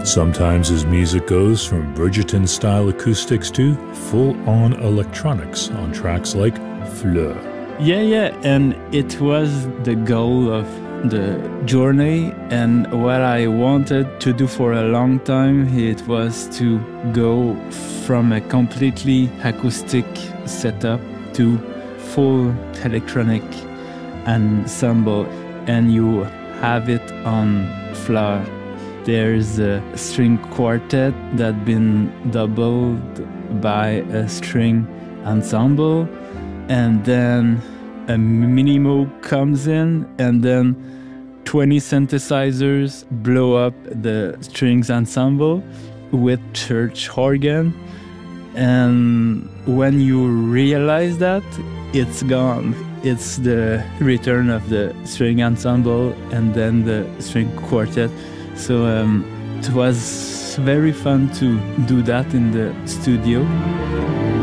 Sometimes his music goes from Bridgerton-style acoustics to full-on electronics on tracks like Fleur. Yeah, and it was the goal of the journey, and what I wanted to do for a long time, it was to go from a completely acoustic setup to full electronic ensemble, and you have it on Fleur. There's a string quartet that's been doubled by a string ensemble, and then a minimo comes in, and then 20 synthesizers blow up the strings ensemble with church organ. And when you realize that, it's gone. It's the return of the string ensemble and then the string quartet. So it was very fun to do that in the studio.